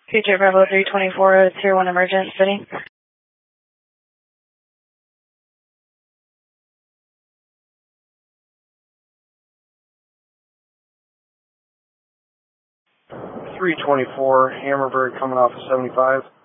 PJ Bravo 324, Tier 1 emergent, city. 324, Hammerberg coming off of 75.